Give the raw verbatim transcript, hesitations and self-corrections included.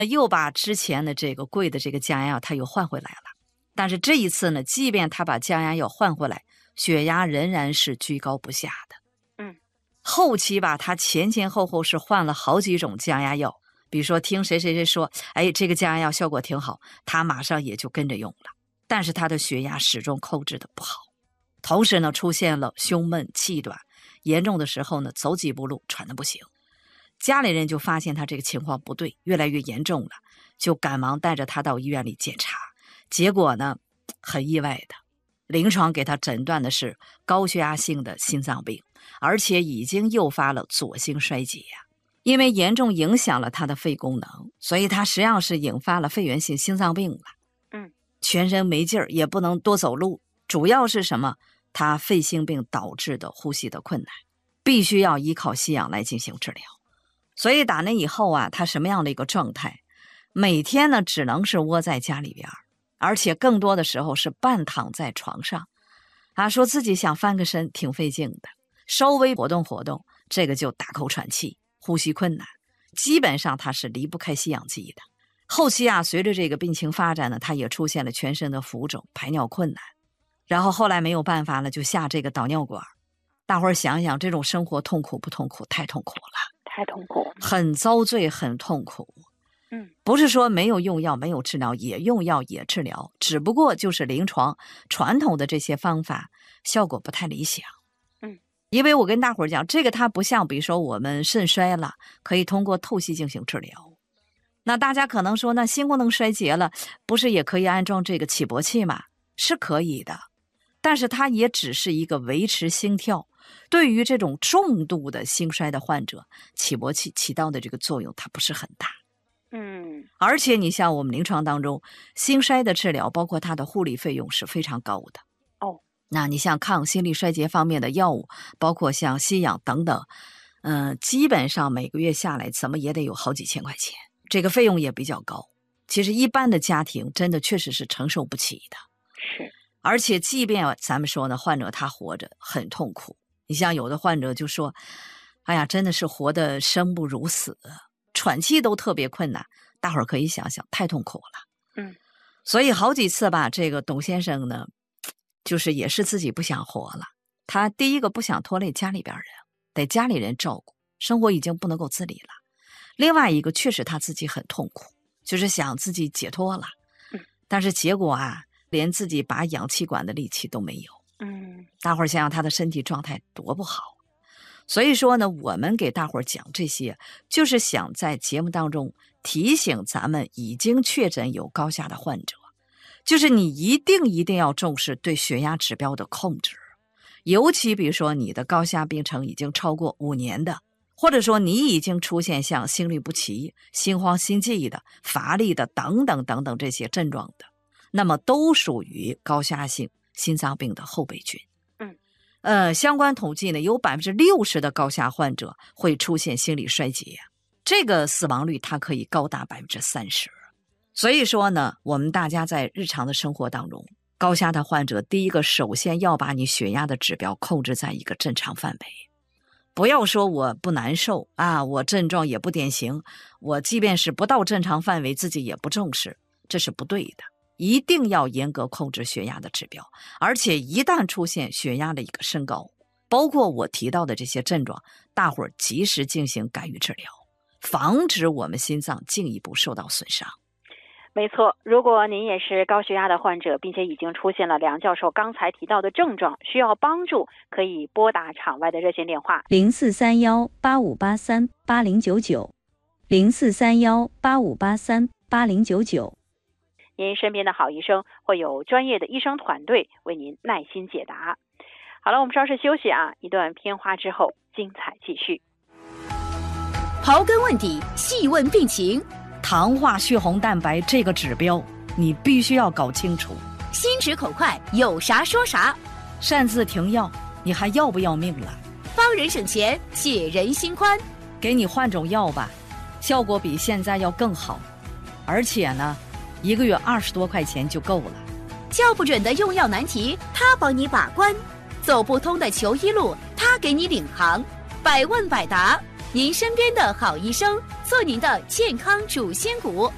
又把之前的这个贵的这个降压药他又换回来了。但是这一次呢，即便他把降压药换回来，血压仍然是居高不下的。 嗯， 后期吧，他前前后后是换了好几种降压药，比如说听谁谁谁说，哎，这个降压药效果挺好，他马上也就跟着用了。但是他的血压始终控制的不好，同时呢，出现了胸闷气短，严重的时候呢，走几步路喘得不行。家里人就发现他这个情况不对，越来越严重了，就赶忙带着他到医院里检查。结果呢，很意外的，临床给他诊断的是高血压性的心脏病，而且已经诱发了左心衰竭呀。因为严重影响了他的肺功能，所以他实际上是引发了肺源性心脏病了。 嗯， 全身没劲儿，也不能多走路，主要是什么？他肺性病导致的呼吸的困难，必须要依靠吸氧来进行治疗。所以打那以后啊，他什么样的一个状态？每天呢，只能是窝在家里边，而且更多的时候是半躺在床上，啊，说自己想翻个身挺费劲的，稍微活动活动，这个就大口喘气，呼吸困难，基本上他是离不开吸氧机的。后期啊，随着这个病情发展呢，他也出现了全身的浮肿、排尿困难，然后后来没有办法了，就下这个导尿管。大伙儿想想，这种生活痛苦不痛苦？太痛苦了， 太痛苦， 很遭罪，很痛苦。 嗯， 不是说没有用药，没有治疗，也用药也治疗，只不过就是临床传统的这些方法效果不太理想。 嗯， 因为我跟大伙儿讲，这个它不像比如说我们肾衰了可以通过透析进行治疗。那大家可能说，那心功能衰竭了不是也可以安装这个起搏器吗？是可以的，但是它也只是一个维持心跳，对于这种重度的心衰的患者，起搏器起到的这个作用它不是很大。 嗯， 而且你像我们临床当中，心衰的治疗包括它的护理费用是非常高的。 哦， 那你像抗心力衰竭方面的药物，包括像吸氧等等，嗯、呃，基本上每个月下来怎么也得有好几千块钱，这个费用也比较高。其实一般的家庭真的确实是承受不起的。 是， 而且即便咱们说呢，患者他活着很痛苦，你像有的患者就说，哎呀，真的是活得生不如死，喘气都特别困难，大伙儿可以想想，太痛苦了。 嗯， 所以好几次吧，这个董先生呢，就是也是自己不想活了。他第一个不想拖累家里边人，得家里人照顾，生活已经不能够自理了。另外一个，确实他自己很痛苦，就是想自己解脱了， 嗯， 但是结果啊，连自己拔氧气管的力气都没有。 嗯， 大伙儿想想他的身体状态多不好。所以说呢，我们给大伙儿讲这些，就是想在节目当中提醒咱们已经确诊有高血压的患者，就是你一定一定要重视对血压指标的控制，尤其比如说你的高血压病程已经超过五年的，或者说你已经出现像心律不齐、心慌心悸的、乏力的等等等等这些症状的，那么都属于高血压性心脏病的后备军。呃，相关统计呢，有百分之六十的高血压患者会出现心理衰竭，这个死亡率它可以高达百分之三十。所以说呢，我们大家在日常的生活当中，高血压的患者，第一个首先要把你血压的指标控制在一个正常范围，不要说我不难受啊，我症状也不典型，我即便是不到正常范围，自己也不重视，这是不对的。一定要严格控制血压的指标，而且一旦出现血压的一个升高，包括我提到的这些症状，大伙儿及时进行干预治疗，防止我们心脏进一步受到损伤。 没错，如果您也是高血压的患者，并且已经出现了梁教授刚才提到的症状，需要帮助，可以拨打场外的热线电话零四三幺八五八三八零九九，零四三幺八五八三八零九九。 您身边的好医生会有专业的医生团队为您耐心解答。好了，我们稍事休息啊，一段片花之后，精彩继续。 刨根问底，细问病情， 糖化血红蛋白这个指标你必须要搞清楚。 心直口快，有啥说啥。 擅自停药，你还要不要命了？ 帮人省钱，解人心宽。 给你换种药吧，效果比现在要更好，而且呢一个月二十多块钱就够了。 叫不准的用药难题，他帮你把关；走不通的求医路，他给你领航。百问百答，您身边的好医生，做您的健康主心骨。